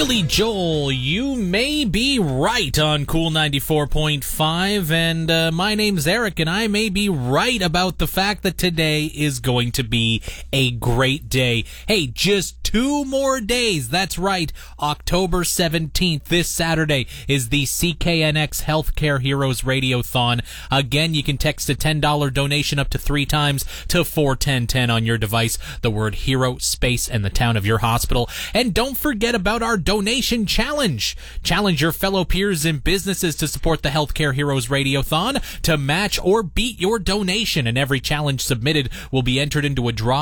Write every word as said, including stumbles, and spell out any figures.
Billy Joel, you may be right on Cool ninety-four point five, and uh, my name's Eric, and I may be right about the fact that today is going to be a great day. Hey, just two more days. That's right. October seventeenth, this Saturday, is the C K N X Healthcare Heroes Radiothon. Again, you can text a ten dollars donation up to three times to four ten ten on your device, the word hero, space, and the town of your hospital. And don't forget about our donation challenge. Challenge your fellow peers and businesses to support the Healthcare Heroes Radiothon to match or beat your donation, and every challenge submitted will be entered into a draw